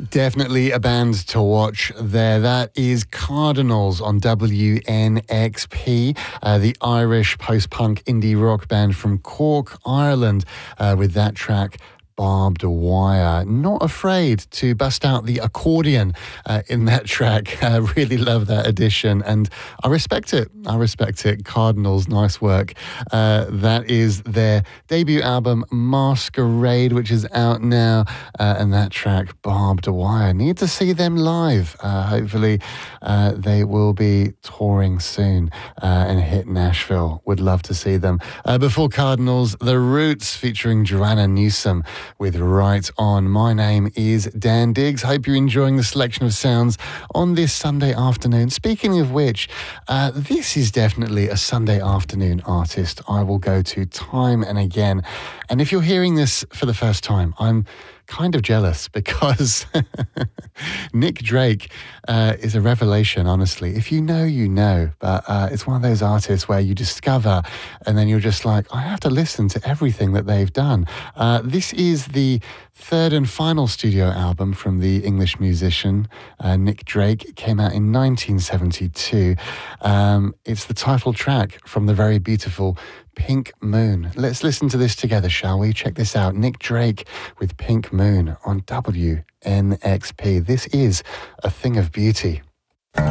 Definitely a band to watch there. That is Cardinals on WNXP, the Irish post-punk indie rock band from Cork, Ireland, with that track, Barbed Wire. Not afraid to bust out the accordion in that track. I really love that addition and I respect it. Cardinals, nice work. That is their debut album, Masquerade, which is out now. And that track, Barbed Wire. Need to see them live. Hopefully they will be touring soon and hit Nashville. Would love to see them. Before Cardinals, The Roots featuring Joanna Newsom with Right On. My name is Dan Diggs. Hope you're enjoying the selection of sounds on this Sunday afternoon. Speaking of which, this is definitely a Sunday afternoon artist I will go to time and again. And if you're hearing this for the first time, I'm kind of jealous because Nick Drake is a revelation, honestly. If you know, you know. But it's one of those artists where you discover and then you're just like, I have to listen to everything that they've done. This is the third and final studio album from the English musician Nick Drake. It came out in 1972. It's the title track from the very beautiful Pink Moon. Let's listen to this together, shall we? Check this out. Nick Drake with Pink Moon on WNXP. This is A Thing of Beauty.